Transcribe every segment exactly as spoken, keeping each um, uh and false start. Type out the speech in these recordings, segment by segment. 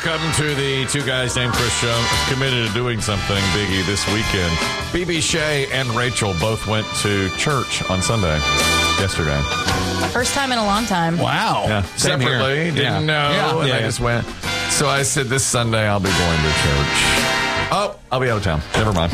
Welcome to the Two Guys Named Chris show. I'm committed to doing something biggie this weekend. B B Shay and Rachel both went to church on Sunday, yesterday. First time in a long time. Wow. Yeah. Same Separately, here. didn't Yeah. know, Yeah. and Yeah, I yeah. just went. So I said, this Sunday I'll be going to church. Oh, I'll be out of town. Never mind.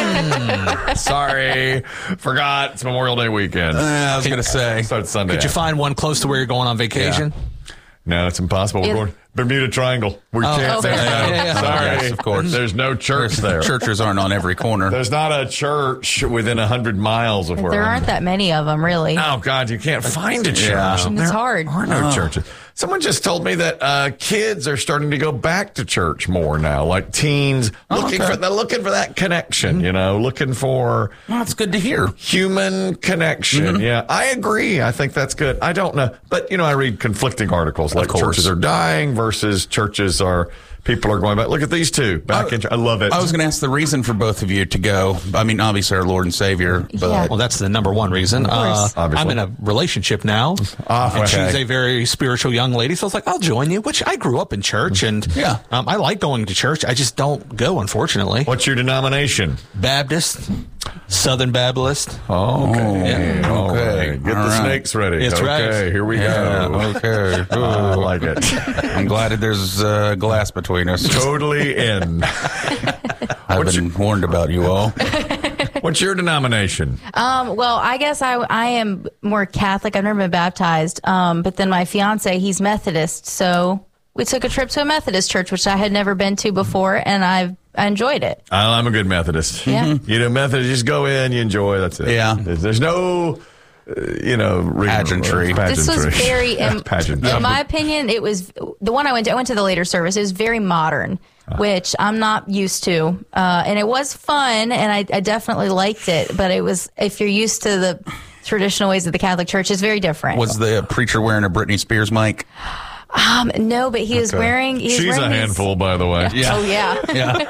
Sorry. Forgot. It's Memorial Day weekend. Uh, I was going to say. Starts Sunday. Could you find one close to where you're going on vacation? No, it's impossible. We're It- going Bermuda Triangle. We Oh, can't okay. say that. Yeah, yeah. Sorry. Yes, of course. There's no church there. Churches aren't on every corner. There's not a church within one hundred miles of where There I'm. aren't that many of them, really. Oh, God, you can't find a church. Yeah. It's There hard. are no churches. Someone just told me that uh, kids are starting to go back to church more now, like teens, looking okay. for they're looking for that connection, you know, looking for Well, that's good to hear. human connection. Yeah, I agree. I think that's good. I don't know. But, you know, I read conflicting articles like course. churches are dying versus churches are, people are going back. Look at these two back I- in church. I love it. I was going to ask the reason for both of you to go. I mean, obviously our Lord and Savior, but Yeah. Well, that's the number one reason. Uh, Obviously. I'm in a relationship now, Ah, and okay. she's a very spiritual young lady. So I was like, I'll join you. Which I grew up in church, and Yeah. um, I like going to church. I just don't go, unfortunately. What's your denomination? Baptist, Southern Baptist. Oh, okay. Yeah. All Okay. right. Get All the right. snakes ready. That's okay, right. here we yeah, go. okay. I like it. I'm glad that there's uh, glass between us. Totally in. I've been warned about you all. What's your denomination? Um, well, I guess I, I am more Catholic. I've never been baptized. Um, but then my fiance, he's Methodist. So we took a trip to a Methodist church, which I had never been to before, and I've I enjoyed it. I'm a good Methodist. Yeah. You know, Methodist, just go in, you enjoy, that's it. Yeah. There's, there's no, uh, you know, rig- Pageantry. This was pageantry. very, in, Pageantry. in my opinion, it was the one I went to. I went to the later service. It was very modern, which I'm not used to, uh, and it was fun, and I, I definitely liked it. But it was, if you're used to the traditional ways of the Catholic Church, it's very different. Was the preacher wearing a Britney Spears mic? Um, no, but he was Okay. wearing. He was She's wearing a these- handful, by the way. Yeah. Oh yeah.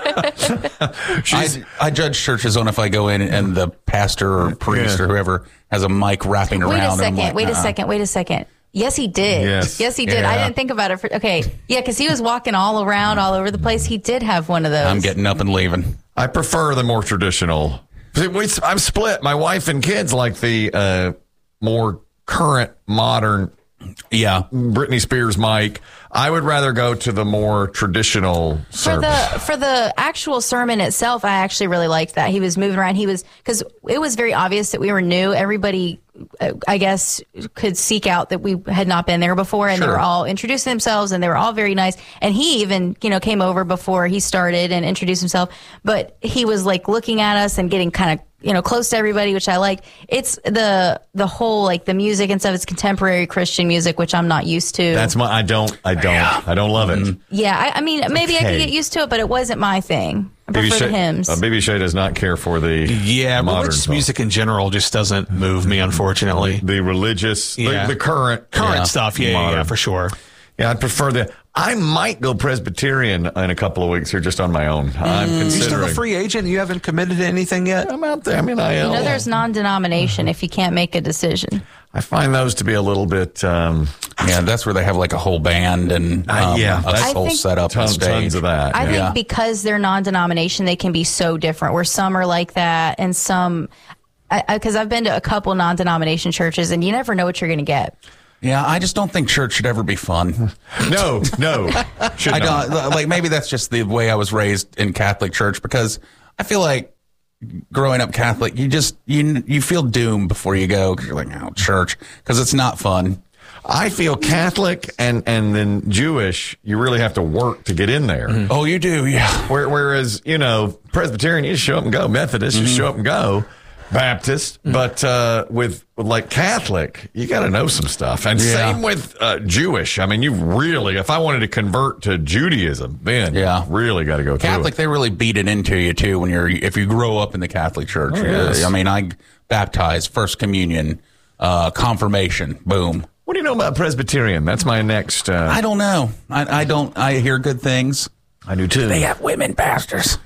Yeah. She's, I, I judge churches on if I go in and the pastor or priest Yeah. or whoever has a mic wrapping Wait around. a and I'm second. like, wait a uh-uh. second. Wait a second. Yes, he did. Yes. Yes, he did. I Yeah. didn't think about it. For, okay. Yeah, because he was walking all around, all over the place. He did have one of those. I'm getting up and leaving. I prefer the more traditional. See, we- I'm split. My wife and kids like the uh, more current, modern Yeah. Britney Spears mic. I would rather go to the more traditional For service. the for the actual sermon itself, I actually really liked that he was moving around. He was because it was very obvious that we were new. Everybody, uh, I guess, could seek out that we had not been there before, and they Sure. were all introducing themselves, and they were all very nice. And he even, you know, came over before he started and introduced himself. But he was like looking at us and getting kind of, you know, close to everybody, which I like. It's the the whole like the music and stuff. It's contemporary Christian music, which I'm not used to. That's my. I don't. I don't. I don't love it. yeah, I, I mean, maybe I okay. could get used to it, but it wasn't my thing. I prefer Shay, the hymns. uh, B B Shay does not care for the Yeah, modern religious stuff. music in general just doesn't move me, unfortunately. the religious, Yeah. the, the current, Current yeah, stuff, yeah, yeah, modern. yeah, for sure. Yeah, I'd prefer the. I might go Presbyterian in a couple of weeks here, just on my own. I'm You're still considering. a free agent? You haven't committed to anything yet? I'm out there. I mean, I you am. know, there's non-denomination if you can't make a decision. I find those to be a little bit. Um, Yeah, that's where they have like a whole band and Uh, um, yeah, a that's- whole I think- setup on tons, stage. tons of that. I yeah. Yeah. think because they're non-denomination, they can be so different. Where some are like that, and some, because I've been to a couple non-denomination churches, and you never know what you're going to get. Yeah, I just don't think church should ever be fun. No, no. Should I not. don't like. Maybe that's just the way I was raised in Catholic church because I feel like growing up Catholic, you just you you feel doomed before you go because you're like, oh, church, because it's not fun. I feel Catholic and and then Jewish. You really have to work to get in there. Oh, you do, yeah. Where, whereas you know Presbyterian, you just show up and go. Methodist, you show up and go. Baptist, but uh, with, with like Catholic, you got to know some stuff. And Yeah. same with uh, Jewish. I mean, you really, if I wanted to convert to Judaism, then Yeah. really got to go through Catholic, it. they really beat it into you too when you're if you grow up in the Catholic Church. Oh, yes. I mean, I baptized, first communion, uh, confirmation, boom. What do you know about Presbyterian? That's my next. Uh, I don't know. I, I don't. I hear good things. I do too. They have women pastors.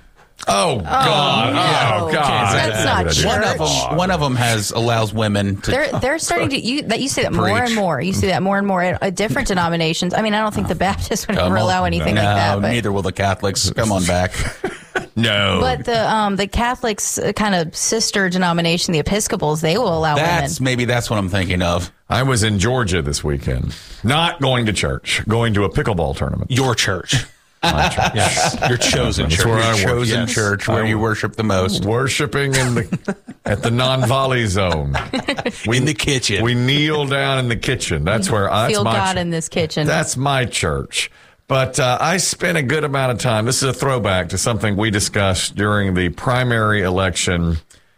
Oh God! no. Oh God! That's not Good idea. true. One of them, one of them has allows women to. They're they're starting to you that you see that more Preach. and more. You see that more and more at, at different denominations. I mean, I don't think the Baptists would Come ever on. allow anything no, like that. But, neither will the Catholics. Come on back. No, but the um the Catholics uh, kind of sister denomination, the Episcopals, they will allow That's women. maybe that's what I'm thinking of. I was in Georgia this weekend, not going to church, going to a pickleball tournament. Your church. My church. Yes. Your chosen That's church. where I Your work. chosen Yes. church where I- you worship the most. Worshiping in the at the non-volley zone. We, In the kitchen. We kneel down in the kitchen. That's where I Feel that's my God ch- in this kitchen. That's my church. But uh, I spent a good amount of time. This is a throwback to something we discussed during the primary election.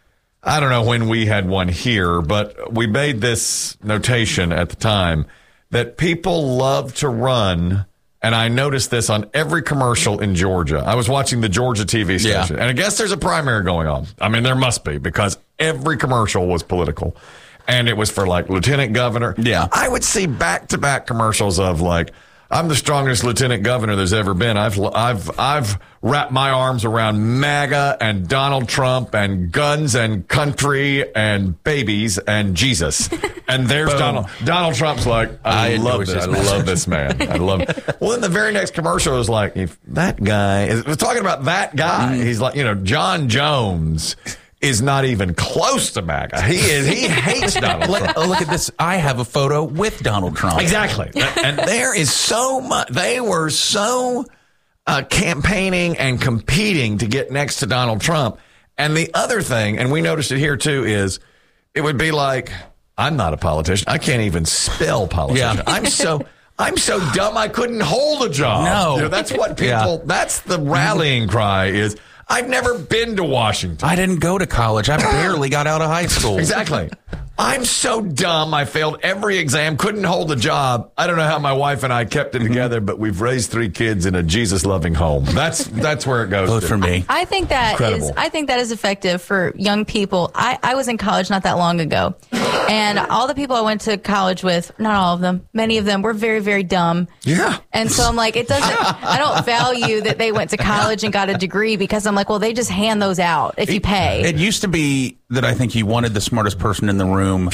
I don't know when we had one here, but we made this notation at the time that people love to run. And I noticed this on every commercial in Georgia. I was watching the Georgia T V station, Yeah. and I guess there's a primary going on. I mean, there must be, because every commercial was political. And it was for like lieutenant governor. Yeah. I would see back-to-back commercials of like, I'm the strongest lieutenant governor there's ever been. I've I've I've wrapped my arms around MAGA and Donald Trump and guns and country and babies and Jesus. And there's Donald Donald Trump's like, I, I love endorse this. I this love this man. I love it. Well, then the very next commercial is like, if that guy is we're talking about that guy. He's like, you know, John Jones is not even close to MAGA. He is. He hates Donald Look, Trump. oh, look at this. I have a photo with Donald Trump. Exactly. And there is so much. They were so uh, campaigning and competing to get next to Donald Trump. And the other thing, and we noticed it here too, is it would be like, I'm not a politician. I can't even spell politician. Yeah. I'm so. I'm so dumb I couldn't hold a job. No. You know, that's what people, Yeah. that's the rallying cry is, I've never been to Washington. I didn't go to college. I barely got out of high school. Exactly. I'm so dumb. I failed every exam, couldn't hold a job. I don't know how my wife and I kept it together, but we've raised three kids in a Jesus-loving home. That's that's where it goes. Vote to. for me. I think that Incredible. is. I think that is effective for young people. I, I was in college not that long ago, and all the people I went to college with, not all of them, many of them were very, very dumb. Yeah. And so I'm like, it doesn't. I don't value that they went to college and got a degree, because I'm like, well, they just hand those out if you pay. It used to be that I think you wanted the smartest person in the room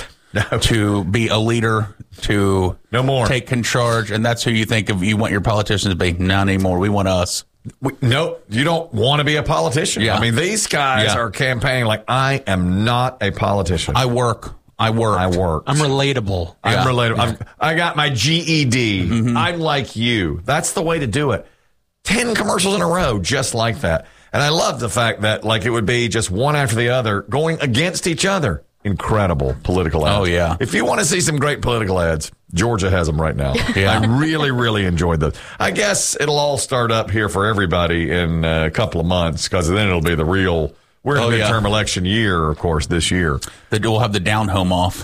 to be a leader, to No more. take charge, and that's who you think of. You want your politicians to be. Not anymore. We want us. We, no, you don't want to be a politician. Yeah. I mean, these guys Yeah. are campaigning like, I am not a politician. I work. I work. I work. I'm relatable. I'm Yeah. relatable. I've, I got my G E D. Mm-hmm. I'm like you. That's the way to do it. Ten commercials in a row, just like that. And I love the fact that like it would be just one after the other going against each other. Incredible political ads. Oh, yeah. If you want to see some great political ads, Georgia has them right now. Yeah. I really, really enjoyed those. I guess it'll all start up here for everybody in a couple of months, because then it'll be the real. We're in Oh, yeah. midterm election year, of course, this year. That we'll have the down home off.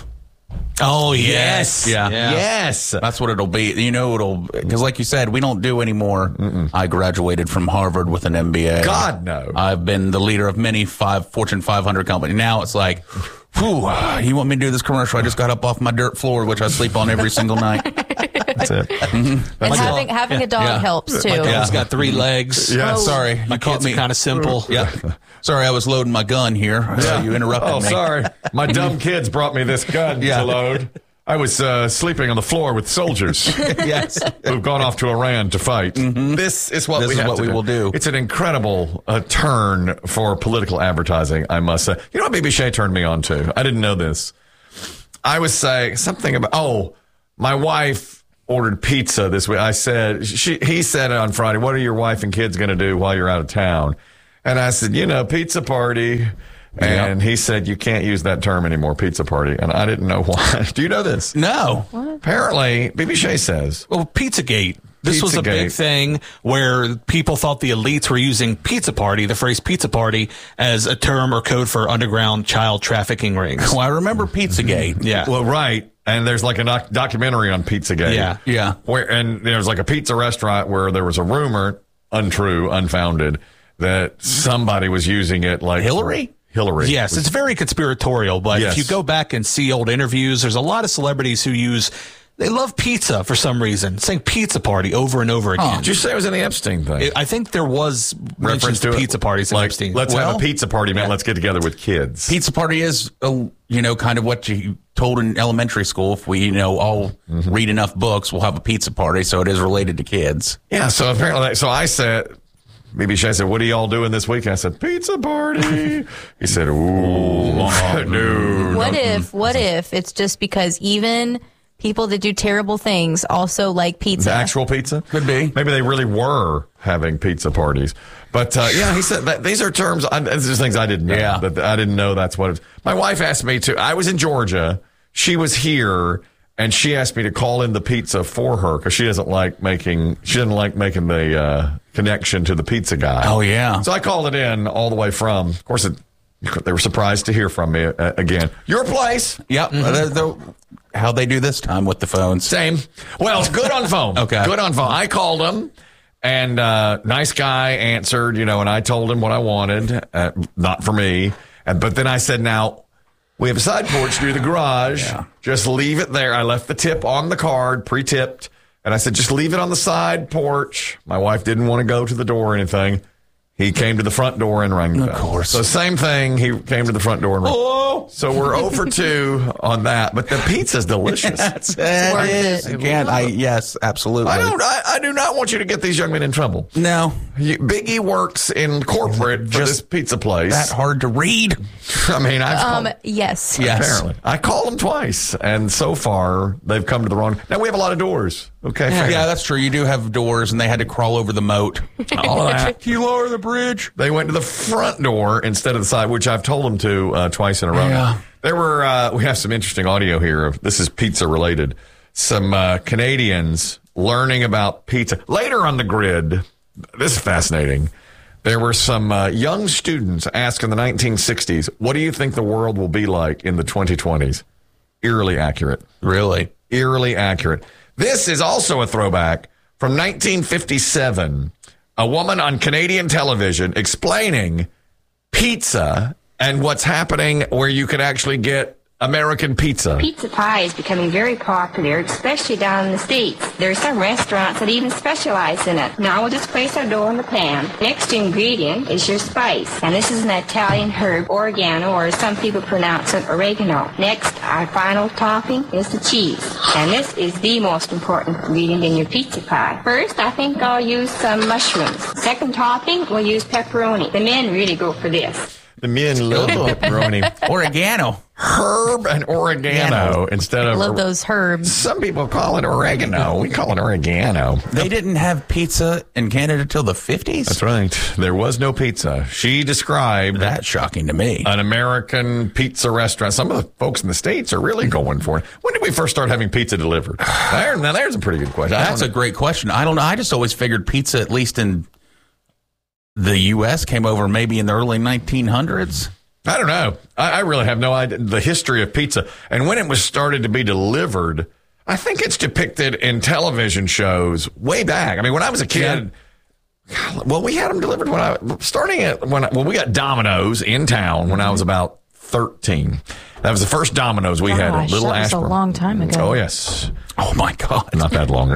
Oh, yes. Yeah. Yes. That's what it'll be. You know, it'll because, like you said, we don't do anymore. I graduated from Harvard with an M B A. God, no. I've been the leader of many five Fortune five hundred companies. Now it's like, whew, you want me to do this commercial? I just got up off my dirt floor, which I sleep on every single night. That's it. and having having a dog Yeah. helps too. My dog's got three legs. Yeah. Oh. Sorry, My you caught kids me. are kind of simple. Yeah. Sorry, I was loading my gun here. Uh, you interrupted Oh, me. sorry. My dumb kids brought me this gun Yeah. to load. I was uh, sleeping on the floor with soldiers Yes. who've gone off to Iran to fight. This is what This we is have what to we do. will do. It's an incredible uh, turn for political advertising, I must say. You know what B B Shea turned me on to? I didn't know this. I was saying something about, oh, my wife ordered pizza this week. I said, she, he said on Friday, what are your wife and kids going to do while you're out of town? And I said, you know, pizza party. And he said, you can't use that term anymore, pizza party. And I didn't know why. Do you know this? No. Apparently, B B Shea says. Well, Pizzagate. This was a Pizzagate. big thing where people thought the elites were using pizza party, the phrase pizza party, as a term or code for underground child trafficking rings. Well, I remember Pizzagate. Yeah. Well, right. And there's like a doc- documentary on Pizzagate. Yeah. Yeah. Where, and there's like a pizza restaurant where there was a rumor, untrue, unfounded, that somebody was using it like. Hillary? Hillary. Yes, it's very conspiratorial, but Yes. if you go back and see old interviews, there's a lot of celebrities who use They love pizza for some reason. Saying pizza party over and over again. Did you say it was in the Epstein thing? I think there was Reference reference to to it? pizza parties in Like, Epstein. let's have Well, a pizza party, man. yeah. Let's get together with kids. Pizza party is, uh, you know, kind of what you told in elementary school. If we, you know, all Mm-hmm. read enough books, we'll have a pizza party. So it is related to kids. Yeah, so apparently, so I said, B B Shay said, what are y'all doing this weekend? I said, pizza party. He said, ooh, no. What if, what if it's just because even people that do terrible things also like pizza? The actual pizza? Could be. Maybe they really were having pizza parties. But uh, yeah, he said that these are terms, I, these are things I didn't know. Yeah. That I didn't know that's what it was. My wife asked me to, I was in Georgia. She was here. And she asked me to call in the pizza for her because she doesn't like making, she doesn't like making the uh, connection to the pizza guy. Oh, yeah. So I called it in all the way from, of course, it, they were surprised to hear from me uh, again. Your place. Yep. They're- they're- how they do this time with the phones. Same. Well, it's good on phone. Okay. Good on phone. I called him, and uh, nice guy answered, you know, and I told him what I wanted, uh, not for me. And, but then I said, now, we have a side porch near the garage. Yeah. Just leave it there. I left the tip on the card, pre-tipped. And I said, just leave it on the side porch. My wife didn't want to go to the door or anything. He came to the front door and rang the bell. Of course. So same thing. He came to the front door and rang. Oh, So we're zero for two on that. But the pizza's delicious. that's it. worth is. it. Again, I yes, absolutely. I don't. I, I do not want you to get these young men in trouble. No, You, Biggie works in corporate for Just this pizza place. that hard to read. I mean, I've Um, called, yes. Yes. apparently I called them twice, and so far they've come to the wrong. Now we have a lot of doors. Okay, fair. Yeah, that's true. You do have doors, and they had to crawl over the moat. all of that. Can you lower the bridge? They went to the front door instead of the side, which I've told them to uh, twice in a row. Yeah. There were. Uh, we have some interesting audio here. This is pizza related. Some uh, Canadians learning about pizza later on the grid. This is fascinating. There were some uh, young students asked in the nineteen sixties, "What do you think the world will be like in the twenty twenties?" Eerily accurate. Really? Eerily accurate. This is also a throwback from nineteen fifty-seven. A woman on Canadian television explaining pizza and what's happening where you can actually get American pizza. Pizza pie is becoming very popular, especially down in the States. There are some restaurants that even specialize in it. Now we'll just place our dough in the pan. Next ingredient is your spice, and this is an Italian herb, oregano, or as some people pronounce it, oregano. Next, our final topping is the cheese, and this is the most important ingredient in your pizza pie. First, I think I'll use some mushrooms. Second topping, we'll use pepperoni. The men really go for this. The men love pepperoni. Oregano. Herb and oregano instead of. Love those herbs. Some people call it oregano. We call it oregano. They didn't have pizza in Canada till the fifties? That's right. There was no pizza. She described That's shocking to me. an American pizza restaurant. Some of the folks in the States are really going for it. When did we first start having pizza delivered? There, now, there's a pretty good question. I That's don't a great question. I don't know. I just always figured pizza, at least in the U S, came over maybe in the early nineteen hundreds. I don't know. I, I really have no idea the history of pizza. And when it was started to be delivered, I think it's depicted in television shows way back. I mean, when I was a kid, well, we had them delivered when I, starting at, when, I, when we got Domino's in town when I was about thirteen. That was the first Domino's we had in Gosh, Little that was a Ashburn. long time ago. Oh, yes. Oh, my God. Not that longer.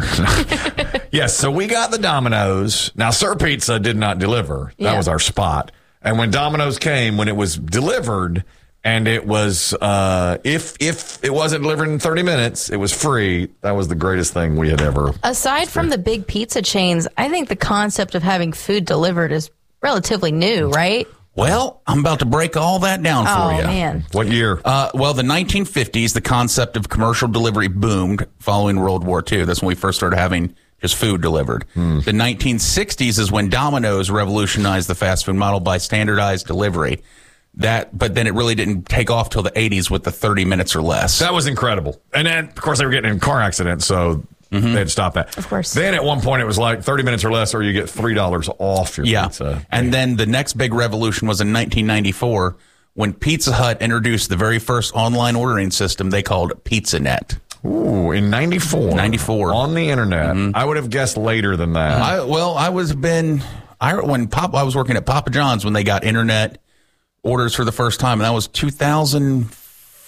Yes, so we got the Domino's. Now, Sir Pizza did not deliver. That Yeah. was our spot. And when Domino's came, when it was delivered, and it was, uh, if if it wasn't delivered in thirty minutes, it was free. That was the greatest thing we had ever. Aside from the big pizza chains, I think the concept of having food delivered is relatively new, right? Well, I'm about to break all that down Oh, for you. man. What year? Uh, well, the nineteen fifties, the concept of commercial delivery boomed following World War Two. That's when we first started having just food delivered. The nineteen sixties is when Domino's revolutionized the fast food model by standardized delivery. That, but then it really didn't take off till the eighties with the thirty minutes or less. That was incredible. And then, of course, they were getting in car accidents, so they had to stop that. Of course. Then at one point, it was like thirty minutes or less, or you get three dollars off your Yeah. pizza. And then the next big revolution was in nineteen ninety-four when Pizza Hut introduced the very first online ordering system they called PizzaNet. Ooh, in ninety-four. ninety-four. On the internet. I would have guessed later than that. I, well, I was been I when Pop I was working at Papa John's when they got internet orders for the first time, and that was two thousand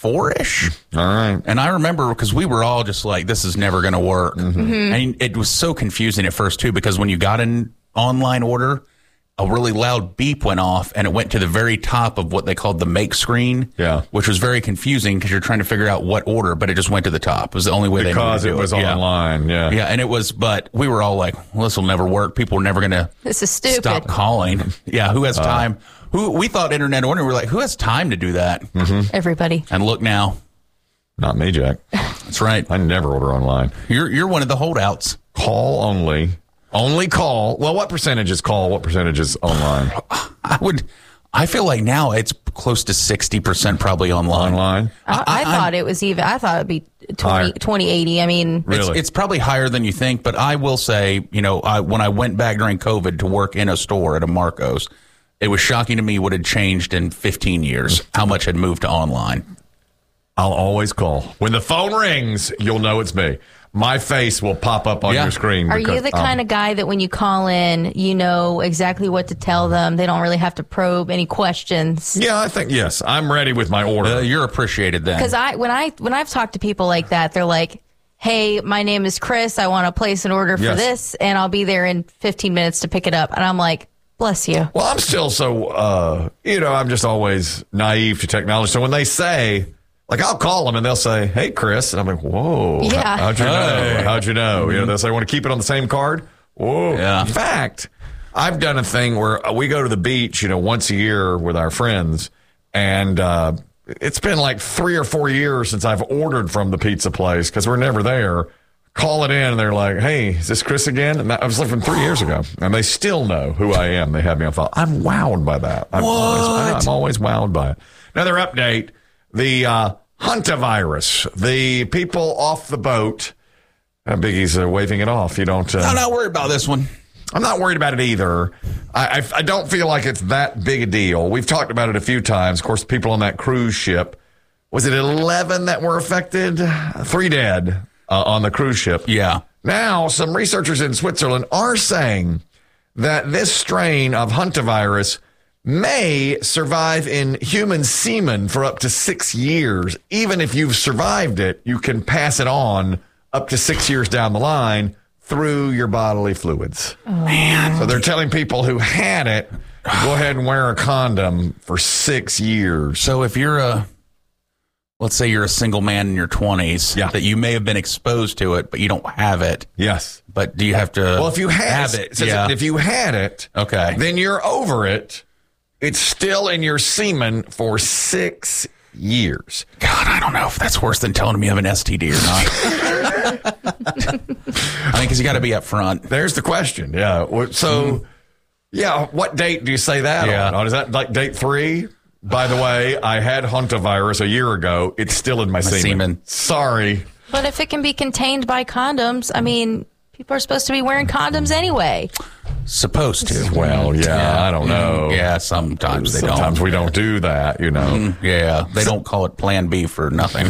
four-ish. All right. And I remember because we were all just like, this is never going to work. Mm-hmm. Mm-hmm. And it was so confusing at first, too, because when you got an online order, a really loud beep went off and it went to the very top of what they called the make screen. Yeah. Which was very confusing because you're trying to figure out what order, but it just went to the top. It was the only way Because they knew it to do was it. Yeah. online. Yeah. Yeah, and it was, but we were all like, well, this will never work. People are never going to This is stupid. stop calling. Yeah, who has time? Who we thought internet ordering, we were like, who has time to do that? Everybody. And look now. Not me, Jack. That's right. I never order online. You're you're one of the holdouts. Call only. Only call. Well, what percentage is call? What percentage is online? I would. I feel like now it's close to sixty percent probably online. Online? I, I, I- thought it was even. I thought it'd be Higher. twenty, twenty eighty. I mean, It's, Really? it's probably higher than you think, but I will say, you know, I, when I went back during COVID to work in a store at a Marco's, it was shocking to me what had changed in fifteen years, how much had moved to online. I'll always call. When the phone rings, you'll know it's me. My face will pop up on Yeah. your screen. are you the kind of guy that when you call in, you know exactly what to tell them? They don't really have to probe any questions. Yeah, I think, yes. I'm ready with my order. Uh, you're appreciated then. Because I when I when I've talked to people like that, they're like, "Hey, my name is Chris. I want to place an order for Yes. this, and I'll be there in fifteen minutes to pick it up." And I'm like, "Bless you." Well, I'm still so, uh, you know, I'm just always naive to technology. So when they say, like, I'll call them and they'll say, "Hey, Chris," and I'm like, "Whoa, Yeah. how'd you know? Hey. How'd you know?" You know, they'll say, "Want to keep it on the same card?" Whoa. Yeah. In fact, I've done a thing where we go to the beach, you know, once a year with our friends, and uh, it's been like three or four years since I've ordered from the pizza place because we're never there. Call it in, and they're like, "Hey, is this Chris again?" And that I was like from three years ago, and they still know who I am. They have me on file. I'm wowed by that. I'm, always, I know, I'm always wowed by it. Another update: the uh, hantavirus. The people off the boat. Uh, Biggie's uh, waving it off. You don't. Uh, I'm not worried about this one. I'm not worried about it either. I, I, I don't feel like it's that big a deal. We've talked about it a few times. Of course, people on that cruise ship. Was it eleven that were affected? Three dead uh, on the cruise ship. Yeah. Now, some researchers in Switzerland are saying that this strain of hantavirus may survive in human semen for up to six years. Even if you've survived it, you can pass it on up to six years down the line through your bodily fluids. Man. So they're telling people who had it, go ahead and wear a condom for six years. So if you're a, let's say you're a single man in your twenties, Yeah. that you may have been exposed to it, but you don't have it. Yes. But do you have to Well, if you had have it, it? it says Yeah. if you had it, Okay. then you're over it. It's still in your semen for six years. God, I don't know if that's worse than telling me you have an S T D or not. I mean, because you got to be up front. There's the question. Yeah. Well, So, yeah, what date do you say that Yeah. on? Is that like date three? By the way, I had hantavirus a year ago. It's still in my, semen. semen. Sorry. But if it can be contained by condoms, I mean, people are supposed to be wearing condoms anyway. Supposed to. Well, yeah, I don't know. Yeah, sometimes they Sometimes don't. we don't do that, you know. Yeah, they don't call it Plan B for nothing.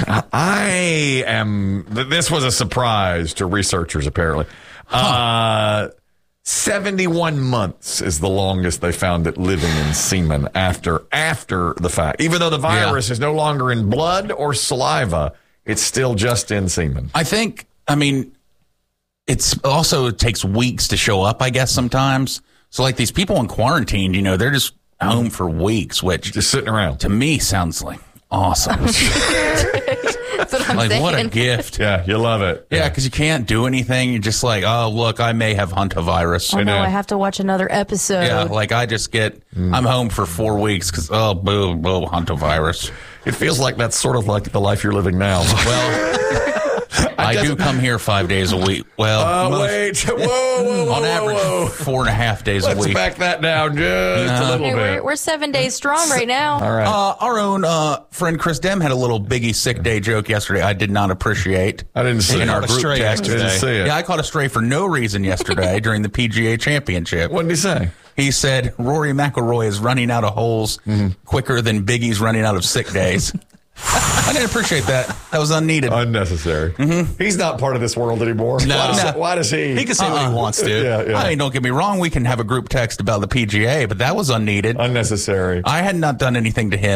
I am. th- This was a surprise to researchers, apparently. Uh, seventy-one months is the longest they found it living in semen after after the fact. Even though the virus is no longer in blood or saliva, it's still just in semen. I think, I mean, it's also it takes weeks to show up, I guess, sometimes. So, like these people in quarantine, you know, they're just home for weeks, which Just sitting around. to me sounds like awesome. That's what I'm Like, saying. what a gift. Yeah, you love it. Yeah, because you can't do anything. You're just like, oh, look, I may have hantavirus. Oh, no, know. I have to watch another episode. Yeah, like I just get, I'm home for four weeks because, oh, boo, boo, hantavirus. It feels like that's sort of like the life you're living now. Well, I do come here five days a week. Well, Uh, most- wait. Whoa, whoa, whoa, on average, whoa. four and a half days Let's a week. back that down just a little Hey, we're, bit. we're seven days strong right now. All right. Uh, our own uh, friend Chris Dem had a little Biggie sick day joke yesterday. I did not appreciate. I didn't see in it. our Caught a group stray text. yesterday. Didn't see it. Yeah, I caught a stray for no reason yesterday during the P G A Championship. What did he say? He said Rory McIlroy is running out of holes quicker than Biggie's running out of sick days. I didn't appreciate that. That was unneeded. Unnecessary. He's not part of this world anymore. No. Why does, No. why does he? He can say what he wants to. Yeah, yeah. I mean, don't get me wrong. We can have a group text about the P G A, but that was unneeded. Unnecessary. I had not done anything to him.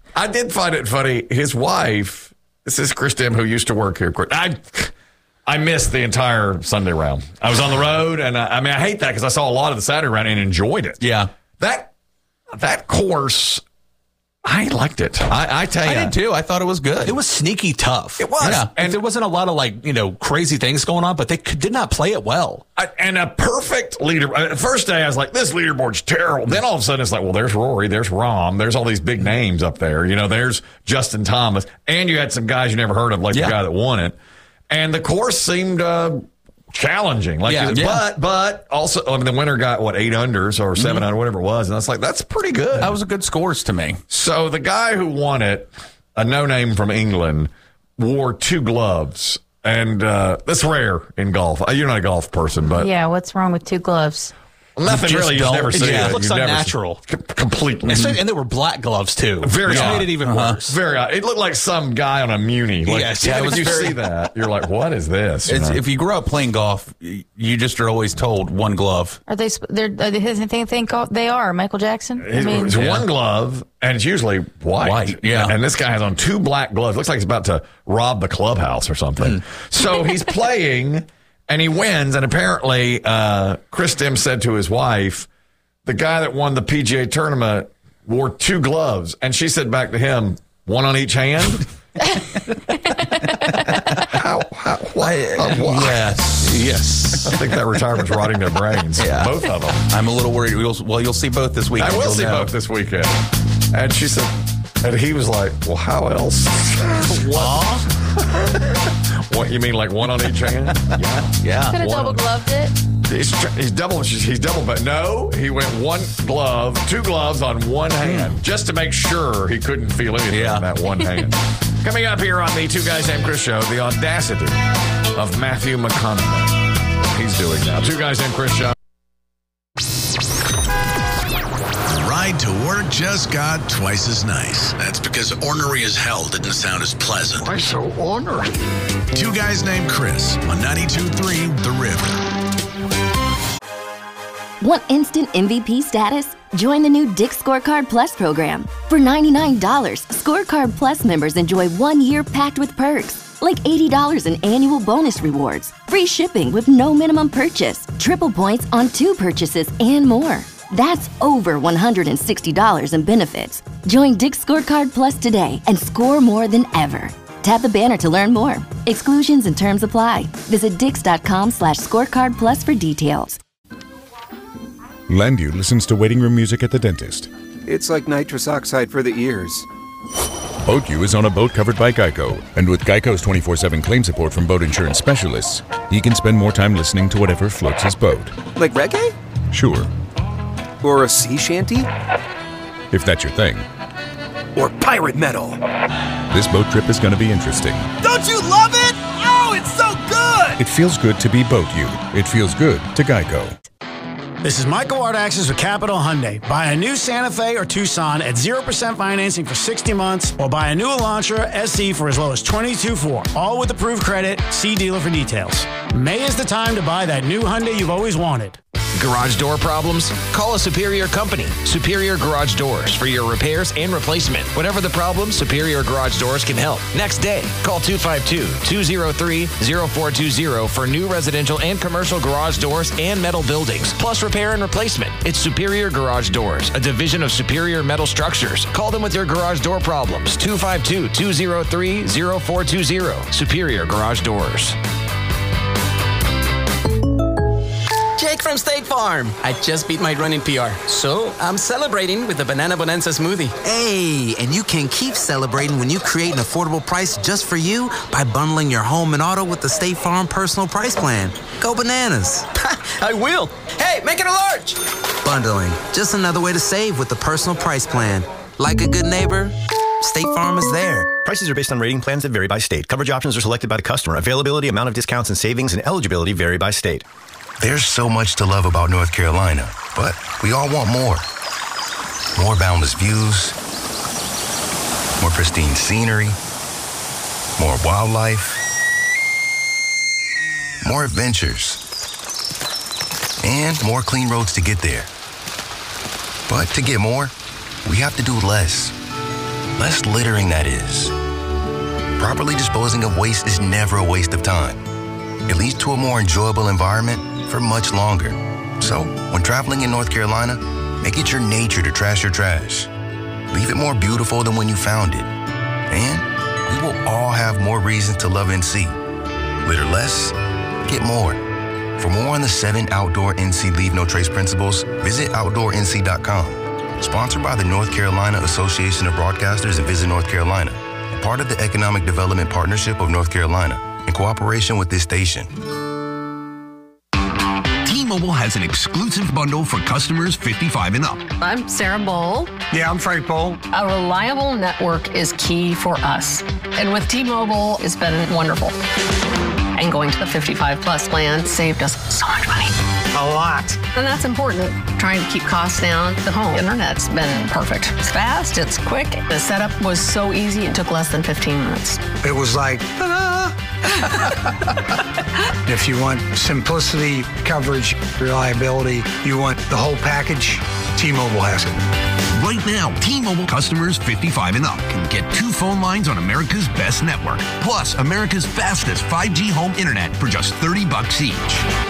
I did find it funny. His wife, this is Chris Dim, who used to work here. I I missed the entire Sunday round. I was on the road, and I, I mean, I hate that because I saw a lot of the Saturday round and enjoyed it. Yeah. That that course, I liked it. I, I tell you. I did too. I thought it was good. It was sneaky tough. It was. Yeah. And there wasn't a lot of like, you know, crazy things going on, but they could, did not play it well. I, and a perfect leader. Uh, first day, I was like, this leaderboard's terrible. Then all of a sudden, it's like, well, there's Rory, there's Rahm, there's all these big names up there. You know, there's Justin Thomas. And you had some guys you never heard of, like Yeah. the guy that won it. And the course seemed uh, challenging. Like, Yeah, it- yeah. But but also, I mean, the winner got, what, eight unders or seven under, whatever it was. And I was like, that's pretty good. That was a good scores to me. So the guy who won it, a no-name from England, wore two gloves. And uh, that's rare in golf. Uh, You're not a golf person, but Yeah, what's wrong with two gloves? nothing just really. You don't- never see yeah, it. it looks You've never unnatural. seen- c- completely. And, so- and they were black gloves too. Very which odd. made it even Uh-huh. worse. Very odd. It looked like some guy on a Muni. Like, Yes. yeah, Yeah, it when was you very- see that, you're like, what is this? You It's, know? if you grew up playing golf, y- you just are always told one glove. Are they? sp- They're. Are they think think they are Michael Jackson? I It's mean, it's one glove, and it's usually white. White, yeah. And this guy has on two black gloves. Looks like he's about to rob the clubhouse or something. So he's playing, and he wins. And apparently, uh, Chris Dim said to his wife, the guy that won the P G A tournament wore two gloves. And she said back to him, one on each hand. how, how, why, uh, why? Yes. Yes. I think that retirement's rotting their brains. Yeah. Both of them. I'm a little worried. We'll, well, you'll see both this weekend. I will You'll see know. both this weekend. And she said, and he was like, well, how else? What? What, you mean like one on each hand? Yeah. Yeah. could have one double of- gloved it. He's, tr- he's double, he's double, but no, he went one glove, two gloves on one hand, just to make sure he couldn't feel anything Yeah. in that one hand. Coming up here on the Two Guys Named Chris show, the audacity of Matthew McConaughey. He's doing now. Two Guys Named Chris show. The ride to work just got twice as nice. That's because ornery as hell didn't sound as pleasant. Why so ornery? Two Guys Named Chris on ninety-two point three The River. Want instant M V P status? Join the new Dick's Scorecard Plus program. For ninety-nine dollars, Scorecard Plus members enjoy one year packed with perks, like eighty dollars in annual bonus rewards, free shipping with no minimum purchase, triple points on two purchases, and more. That's over one hundred sixty dollars in benefits. Join Dick's Scorecard Plus today and score more than ever. Tap the banner to learn more. Exclusions and terms apply. Visit dix.com slash scorecard plus for details. Landu listens to waiting room music at the dentist. It's like nitrous oxide for the ears. BoatU is on a boat covered by Geico, and with Geico's twenty-four seven claim support from boat insurance specialists, he can spend more time listening to whatever floats his boat. Like reggae? Sure, Or a sea shanty? if that's your thing. Or pirate metal? This boat trip is going to be interesting. Don't you love it? Oh, it's so good! It feels good to be BoatU. It feels good to Geico. This is Michael Artaxis with Capital Hyundai. Buy a new Santa Fe or Tucson at zero percent financing for sixty months, or buy a new Elantra S E for as low as twenty-two four, all with approved credit. See dealer for details. May is the time to buy that new Hyundai you've always wanted. Garage door problems? Call a Superior Company. Superior Garage Doors for your repairs and replacement. Whatever the problem, Superior Garage Doors can help. Next day, call two five two, two zero three, zero four two zero for new residential and commercial garage doors and metal buildings, plus repair and replacement. It's Superior Garage Doors, a division of Superior Metal Structures. Call them with your garage door problems. two five two, two zero three, zero four two zero. Superior Garage Doors. Jake from State Farm. I just beat my running P R, so I'm celebrating with the Banana Bonanza smoothie. Hey, and you can keep celebrating when you create an affordable price just for you by bundling your home and auto with the State Farm Personal Price Plan. Go bananas. I will. Hey, make it a large. Bundling, just another way to save with the Personal Price Plan. Like a good neighbor, State Farm is there. Prices are based on rating plans that vary by state. Coverage options are selected by the customer. Availability, amount of discounts and savings, and eligibility vary by state. There's so much to love about North Carolina, but we all want more. More boundless views, more pristine scenery, more wildlife, more adventures, and more clean roads to get there. But to get more, we have to do less. less littering that is. Properly disposing of waste is never a waste of time. It leads to a more enjoyable environment for much longer. So, when traveling in North Carolina, make it your nature to trash your trash. Leave it more beautiful than when you found it. And we will all have more reasons to love N C. Litter less, get more. For more on the seven outdoor N C Leave No Trace principles, visit outdoor N C dot com. Sponsored by the North Carolina Association of Broadcasters and Visit North Carolina, a part of the Economic Development Partnership of North Carolina, in cooperation with this station. T-Mobile has an exclusive bundle for customers fifty-five and up. I'm Sarah Bowl. Yeah, I'm Frank Bowl. A reliable network is key for us. And with T-Mobile, it's been wonderful. And going to the fifty-five plus plan saved us so much money. A lot. And that's important. Trying to keep costs down. The home internet's been perfect. It's fast, it's quick. The setup was so easy, it took less than fifteen minutes. It was like, ta-da! If you want simplicity, coverage, reliability, you want the whole package, T-Mobile has it. Right now, T-Mobile customers fifty-five and up can get two phone lines on America's best network, plus America's fastest five G home internet for just thirty bucks each.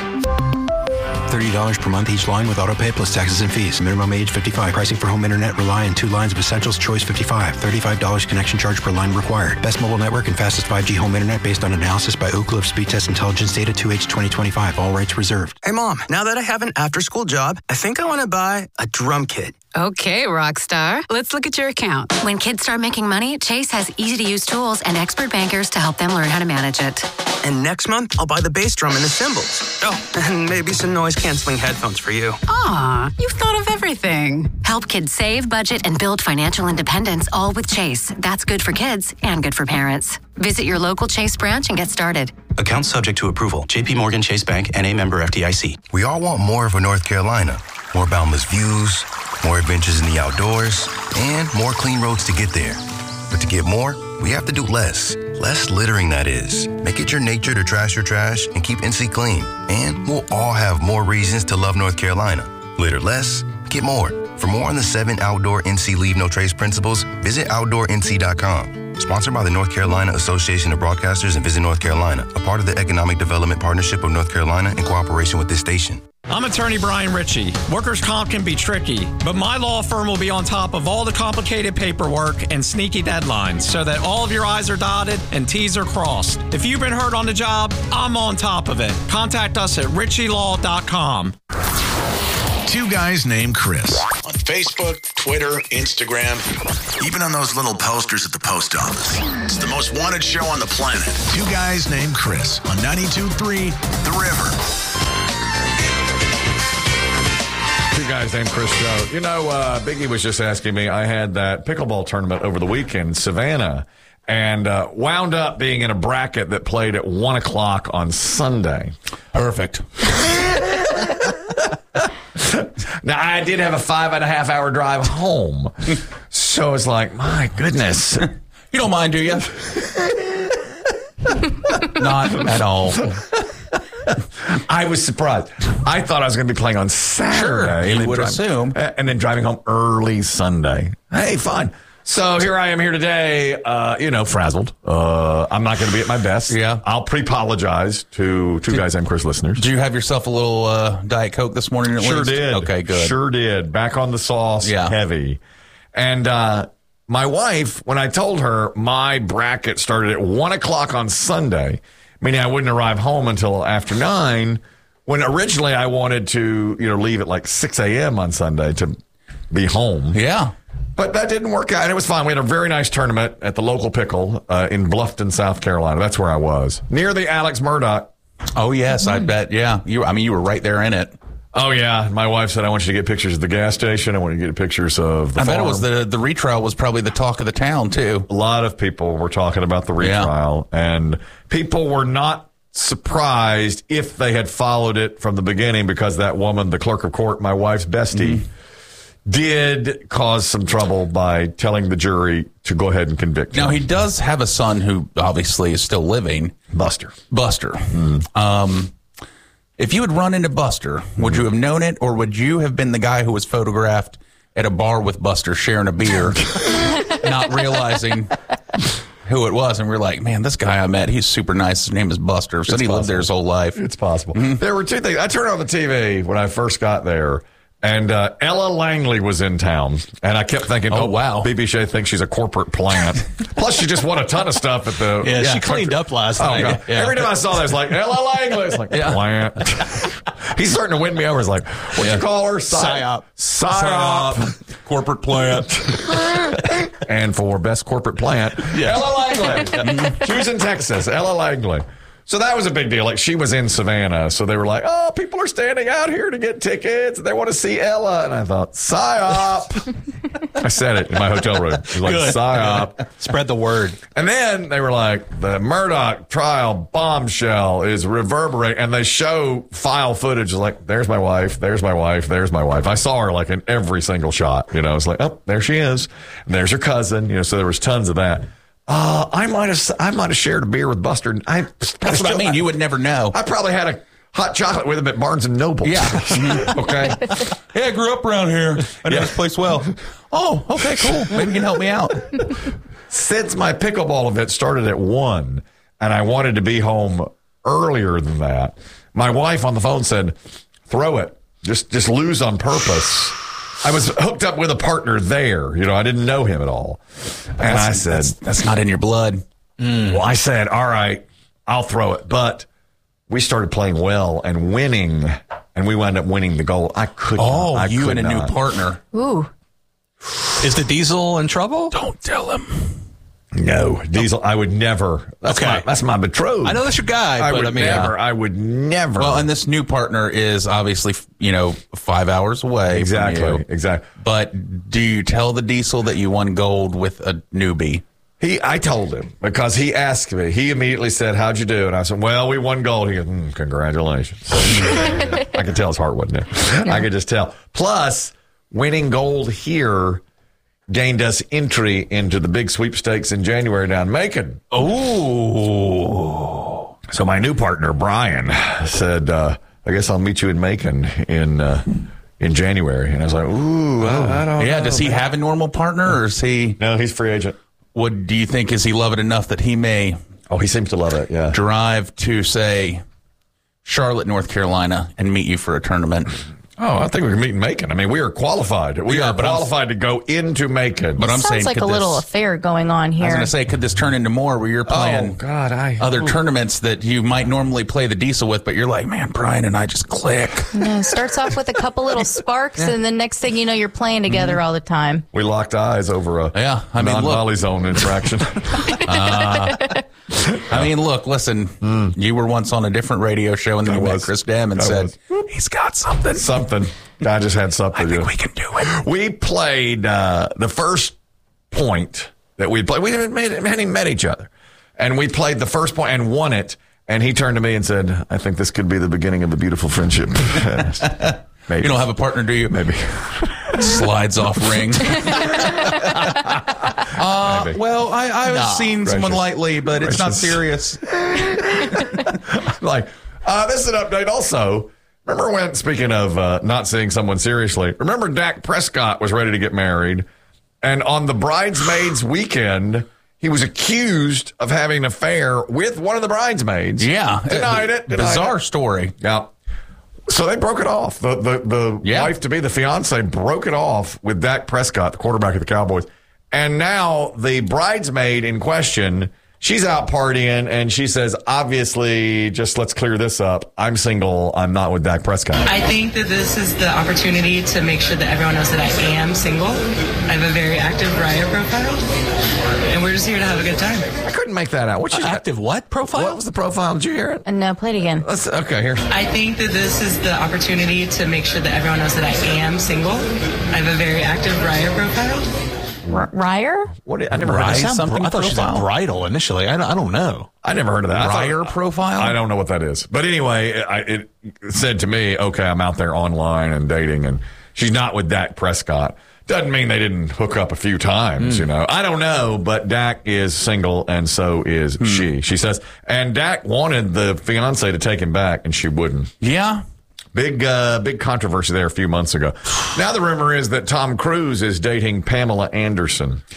thirty dollars per month each line with auto pay plus taxes and fees. Minimum age fifty-five. Pricing for home internet rely on two lines of Essentials. Choice fifty-five. thirty-five dollars connection charge per line required. Best mobile network and fastest five G home internet based on analysis by Oak Cliff Speed Test Intelligence Data two H twenty twenty-five. All rights reserved. Hey, Mom, now that I have an after-school job, I think I want to buy a drum kit. Okay, Rockstar. Let's look at your account. When kids start making money, Chase has easy-to-use tools and expert bankers to help them learn how to manage it. And next month, I'll buy the bass drum and the cymbals. Oh, and maybe some noise-canceling headphones for you. Aw, you've thought of everything. Help kids save, budget, and build financial independence, all with Chase. That's good for kids and good for parents. Visit your local Chase branch and get started. Account subject to approval. J P Morgan Chase Bank, N A member F D I C. We all want more of a North Carolina. More boundless views, more adventures in the outdoors, and more clean roads to get there. But to get more, we have to do less. Less littering, that is. Make it your nature to trash your trash and keep N C clean. And we'll all have more reasons to love North Carolina. Litter less, get more. For more on the seven outdoor N C Leave No Trace principles, visit outdoor N C dot com. Sponsored by the North Carolina Association of Broadcasters and Visit North Carolina, a part of the Economic Development Partnership of North Carolina in cooperation with this station. I'm attorney Brian Ritchie. Workers' comp can be tricky, but my law firm will be on top of all the complicated paperwork and sneaky deadlines so that all of your I's are dotted and T's are crossed. If you've been hurt on the job, I'm on top of it. Contact us at ritchie law dot com. Two guys named Chris. On Facebook, Twitter, Instagram, even on those little posters at the post office. It's the most wanted show on the planet. Two guys named Chris on ninety-two point three The River. Two guys named Chris Show. You know, uh, Biggie was just asking me, I had that pickleball tournament over the weekend in Savannah and uh, wound up being in a bracket that played at one o'clock on Sunday. Perfect. Now, I did have a five and a half hour drive home. So it's like, my goodness. You don't mind, do you? Not at all. I was surprised. I thought I was going to be playing on Saturday. Sure, you and would drive, assume. And then driving home early Sunday. Hey, fine. So here I am here today, uh, you know, frazzled. Uh, I'm not going to be at my best. Yeah. I'll pre-apologize to Two Guys Named Chris listeners. Did you have yourself a little uh, Diet Coke this morning at Sure least? did. Okay, good. Sure did. Back on the sauce, Yeah. heavy. And uh, my wife, when I told her my bracket started at one o'clock on Sunday, meaning I wouldn't arrive home until after nine, when originally I wanted to, you know, leave at like six a.m. on Sunday to be home. Yeah. But that didn't work out, and it was fine. We had a very nice tournament at the local pickle uh, in Bluffton, South Carolina. That's where I was, near the Alex Murdoch. Oh, yes, I bet. Yeah. You. I mean, you were right there in it. Oh, yeah. My wife said, I want you to get pictures of the gas station. I want you to get pictures of the I farm. bet it was the, the retrial was probably the talk of the town, too. A lot of people were talking about the retrial, yeah. And people were not surprised if they had followed it from the beginning because that woman, the clerk of court, my wife's bestie, mm. did cause some trouble by telling the jury to go ahead and convict him. Now, he does have a son who obviously is still living. Buster. Buster. Mm. Um, if you had run into Buster, would you have known it, or would you have been the guy who was photographed at a bar with Buster sharing a beer not realizing who it was. And we we're like, man, this guy I met, he's super nice. His name is Buster. Said he lived there his whole life. It's possible. Mm-hmm. There were two things. I turned on the T V when I first got there. And uh, Ella Langley was in town, and I kept thinking, "Oh, oh wow, B B Shea thinks she's a corporate plant." Plus, she just won a ton of stuff at the. Yeah, yeah she cleaned up last oh, night. God. Yeah. Every time I saw that, it's like Ella Langley. It's like yeah. plant. He's starting to win me over. It's like, what yeah. you call her? Psyop. Psyop. Corporate plant. And for best corporate plant, yeah. Ella Langley. She was in Texas. Ella Langley. So that was a big deal. Like, she was in Savannah, so they were like, "Oh, people are standing out here to get tickets. They want to see Ella." And I thought, "Psyop." I said it in my hotel room. It was like, Good. "Psyop." Spread the word. And then they were like, "The Murdoch trial bombshell is reverberating," and they show file footage. Like, "There's my wife. There's my wife. There's my wife." I saw her like in every single shot. You know, it's like, "Oh, there she is. And there's her cousin." You know, so there was tons of that. Uh, I might have I might have shared a beer with Buster. I, That's what I mean. You would never know. I probably had a hot chocolate with him at Barnes and Noble. Yeah. Okay. Hey, I grew up around here. I know yeah. this place well. Oh, okay, cool. Maybe you can help me out. Since my pickleball event started at one, and I wanted to be home earlier than that, my wife on the phone said, "Throw it. Just just lose on purpose." I was hooked up with a partner there. You know, I didn't know him at all. And that's, I said, that's, that's not in your blood. Mm. Well, I said, all right, I'll throw it. But we started playing well and winning, and we wound up winning the goal. I couldn't. Oh, I you could and a not. new partner. Ooh. Is the Diesel in trouble? Don't tell him. No, Diesel, I would never. That's okay. my, that's my betrothed. I know that's your guy, I but would I mean, never. yeah. I would never. Well, and this new partner is obviously, you know, five hours away. Exactly. From you. Exactly. But do you tell the Diesel that you won gold with a newbie? He, I told him because he asked me. He immediately said, "How'd you do?" And I said, "Well, we won gold." He goes, mm, "Congratulations." I could tell his heart wasn't there. I could just tell. Plus, winning gold here gained us entry into the big sweepstakes in January down in Macon. Oh. So my new partner, Brian, said, uh, I guess I'll meet you in Macon in uh, in January. And I was like, ooh, I, I don't yeah, know. does he man. have a normal partner or is he? No, he's free agent. What do you think? Is he love it enough that he may? Oh, he seems to love it, yeah. Drive to, say, Charlotte, North Carolina and meet you for a tournament. Oh, I think we can meet in Macon. I mean, we are qualified. We yeah, are qualified I'm, to go into Macon. But I'm sounds saying, like a little this, affair going on here. I was going to say, could this turn into more where you're playing oh, God, I, other ooh. tournaments that you might normally play the Diesel with, but you're like, man, Brian and I just click. Yeah, it starts off with a couple little sparks, yeah. and the next thing you know, you're playing together mm-hmm. all the time. We locked eyes over a yeah, I mean, non-volley zone infraction. uh, I mean, look, listen, mm. you were once on a different radio show, and then you met Chris Dem and I said, was. he's got something. Something. I just had something. I think to we can do it. We played uh, the first point that we played. We hadn't, made, hadn't even met each other. And we played the first point and won it. And he turned to me and said, I think this could be the beginning of a beautiful friendship. Maybe. You don't have a partner, do you? Maybe. Slides off ring. uh, Maybe. Well, I, I've nah, seen gracious. someone lightly, but gracious. It's not serious. Like, uh, this is an update also. Remember when, speaking of uh, not seeing someone seriously, remember Dak Prescott was ready to get married, and on the bridesmaids weekend, he was accused of having an affair with one of the bridesmaids. Yeah. Denied it. Denied Bizarre it. story. Yeah. So they broke it off. The the, the yeah. wife-to-be, the fiance, broke it off with Dak Prescott, the quarterback of the Cowboys. And now the bridesmaid in question, she's out partying, and she says, obviously, just let's clear this up. I'm single. I'm not with Dak Prescott. I think that this is the opportunity to make sure that everyone knows that I am single. I have a very active Raya profile, and we're just here to have a good time. I couldn't make that out. What's your uh, active what profile? What was the profile? Did you hear it? Uh, no, play it again. Let's, okay, here. I think that this is the opportunity to make sure that everyone knows that I am single. I have a very active Raya profile. R- Ryer? What? I never heard of that. Something I thought she said bridal initially. I don't, I don't know. I never heard of that. Ryer profile? I don't know what that is. But anyway, I, it said to me, okay, I'm out there online and dating, and she's not with Dak Prescott. Doesn't mean they didn't hook up a few times, mm. you know. I don't know, but Dak is single, and so is mm. she. She says, and Dak wanted the fiance to take him back, and she wouldn't. Yeah. Big, uh, big controversy there a few months ago. Now the rumor is that Tom Cruise is dating Pamela Anderson.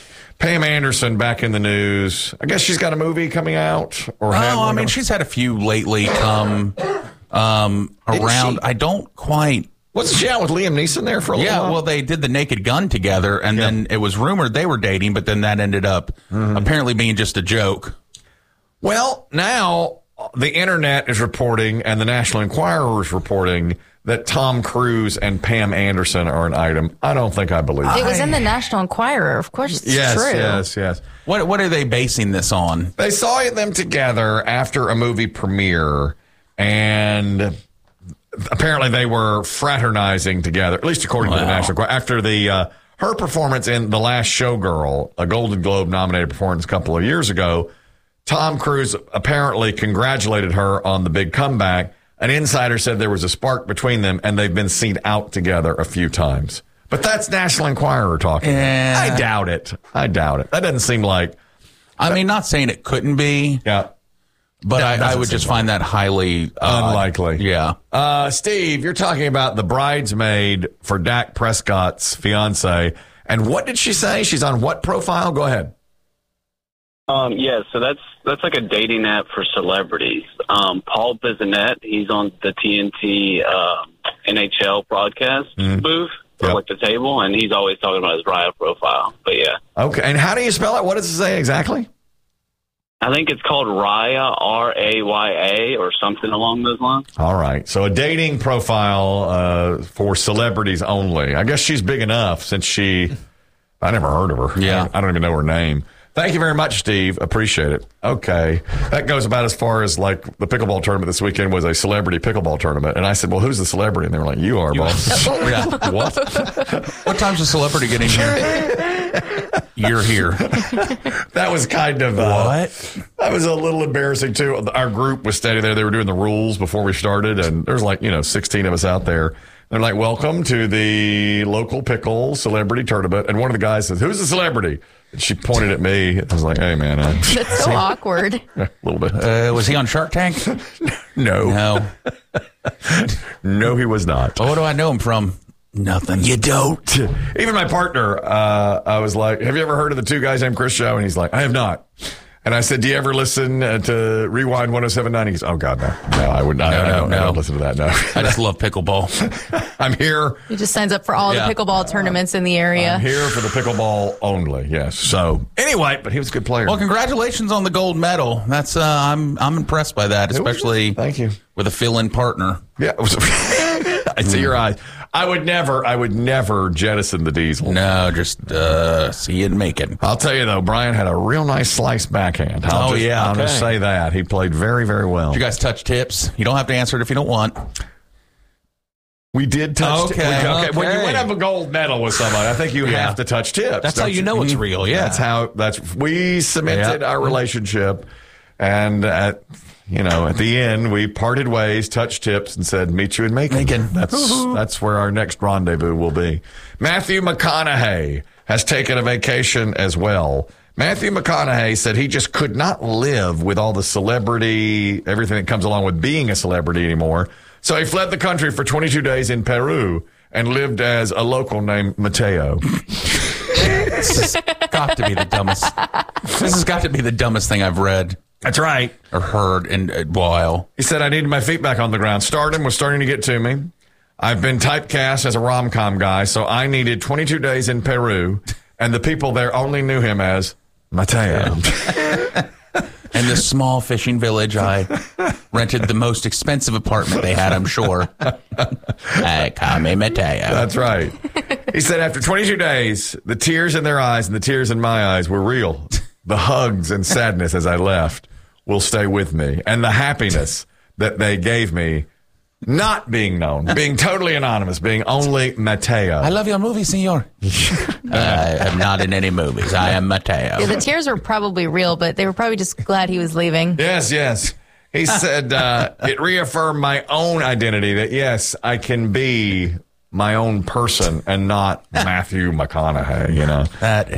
Pam Anderson back in the news. I guess she's got a movie coming out. Or oh, had one I mean, coming- she's had a few lately come um, around. I don't quite. Wasn't she out with Liam Neeson there for a little Yeah, while? well, they did The Naked Gun together, and Yeah. then it was rumored they were dating, but then that ended up Mm-hmm. apparently being just a joke. Well, now the internet is reporting, and the National Enquirer is reporting that Tom Cruise and Pam Anderson are an item. I don't think I believe it. It was in the National Enquirer. Of course, it's Yes, true. yes, yes. What what are they basing this on? They saw them together after a movie premiere, and apparently they were fraternizing together, at least according to the Wow. National Enquirer. After the uh, her performance in The Last Showgirl, a Golden Globe nominated performance a couple of years ago, Tom Cruise apparently congratulated her on the big comeback. An insider said there was a spark between them, and they've been seen out together a few times. But that's National Enquirer talking. Yeah. I doubt it. I doubt it. That doesn't seem like. I mean, not saying it couldn't be. Yeah. But That I, I doesn't would seem just find that highly uh, unlikely. Yeah. Uh, Steve, you're talking about the bridesmaid for Dak Prescott's fiance. And what did she say? She's on what profile? Go ahead. Um, yeah, so that's that's like a dating app for celebrities. Um, Paul Bissonnette, he's on the T N T uh, N H L broadcast Mhm. booth for Yep. like the table, and he's always talking about his Raya profile. But yeah, Okay. And how do you spell it? What does it say exactly? I think it's called Raya, R A Y A, or something along those lines. All right. So a dating profile uh, for celebrities only. I guess she's big enough since she, I never heard of her. Yeah. I don't, I don't even know her name. Thank you very much, Steve. Appreciate it. Okay. That goes about as far as like the pickleball tournament this weekend was a celebrity pickleball tournament. And I said, well, who's the celebrity? And they were like, you are, boss. Yeah. What? What time's a celebrity getting here? You're here. That was kind of uh, What? That was a little embarrassing too. Our group was standing there. They were doing the rules before we started, and there's like you know sixteen of us out there. They're like, "Welcome to the local pickle celebrity tournament." And one of the guys says, "Who's the celebrity?" And she pointed at me. I was like, "Hey, man, I, That's so awkward. a little bit." Uh, was he on Shark Tank? No, No. no, he was not. Oh, what do I know him from? Nothing. You don't. Even my partner, uh, I was like, have you ever heard of the Two Guys Named Chris show? And he's like, I have not. And I said, do you ever listen uh, to Rewind one oh seven point nine? He goes, oh, God, no. No, I would not. No, I, no, don't, no. I don't listen to that, no. I just love pickleball. I'm here. He just signs up for all Yeah. the pickleball tournaments in the area. I'm here for the pickleball only, yes. So, anyway, but he was a good player. Well, congratulations on the gold medal. That's uh, I'm I'm impressed by that, especially Thank you. with a fill-in partner. Yeah. it was- I see your eyes. I would never, I would never jettison the diesel. No, just uh, see it and make it. I'll tell you, though, Brian had a real nice slice backhand. I'll Oh, just, yeah, I'll just okay. say that. He played very, very well. Did you guys touch tips? You don't have to answer it if you don't want. We did touch Okay, tips. okay. When you win a gold medal with somebody, I think you Yeah. have to touch tips. That's how don't you know it's real, yeah. That's how, that's, we cemented Yeah. our relationship. And at, you know, at the end, we parted ways, touched tips, and said, meet you in Macon. Macon. That's, that's where our next rendezvous will be. Matthew McConaughey has taken a vacation as well. Matthew McConaughey said he just could not live with all the celebrity, everything that comes along with being a celebrity anymore. So he fled the country for twenty-two days in Peru and lived as a local named Mateo. This has got to be the dumbest. This has got to be the dumbest thing I've read. That's right. Or heard in a while. He said, I needed my feet back on the ground. Stardom was starting to get to me. I've been typecast as a rom-com guy, so I needed twenty-two days in Peru, and the people there only knew him as Mateo. In this small fishing village, I rented the most expensive apartment they had, I'm sure. I call me Mateo. That's right. He said, after twenty-two days, the tears in their eyes and the tears in my eyes were real. The hugs and sadness as I left will stay with me. And the happiness that they gave me, not being known, being totally anonymous, being only Mateo. I love your movie, senor. I am not in any movies. I am Mateo. Yeah, the tears were probably real, but they were probably just glad he was leaving. Yes, yes. He said, uh, it reaffirmed my own identity that, yes, I can be my own person and not Matthew McConaughey, you know. That